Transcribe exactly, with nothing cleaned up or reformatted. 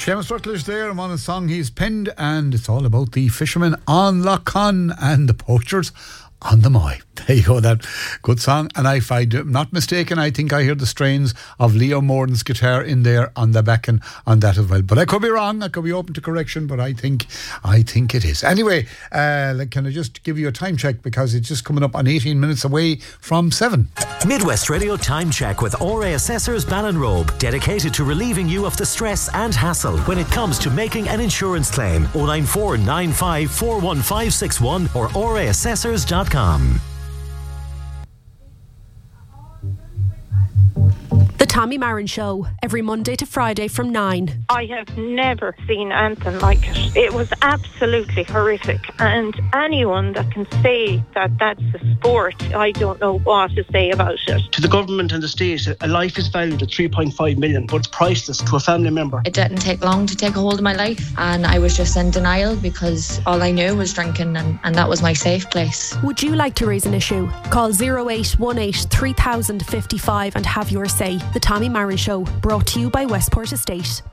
Seamus Rutledge there. I'm on a song he's penned, and it's all about the fishermen on Lough Conn and the poachers on the Moy. There you go, that good song. And if I'm not mistaken, I think I hear the strains of Leo Morden's guitar in there on the back and on that as well. But I could be wrong, I could be open to correction, but I think I think it is. Anyway, uh, can I just give you a time check, because it's just coming up on eighteen minutes away from seven. Midwest Radio Time Check with O R A Assessors Ballinrobe, dedicated to relieving you of the stress and hassle when it comes to making an insurance claim. oh nine four nine five four one five six one or o r a assessors dot com. The Tommy Marin Show, every Monday to Friday from nine. I have never seen anything like it. It was absolutely horrific. And anyone that can say that that's a sport, I don't know what to say about it. To the government and the state, a life is valued at three point five million, but it's priceless to a family member. It didn't take long to take a hold of my life, and I was just in denial because all I knew was drinking, and, and that was my safe place. Would you like to raise an issue? Call oh eight one eight three thousand fifty-five and have your say. The Tommy Marin Show, brought to you by Westport Estate.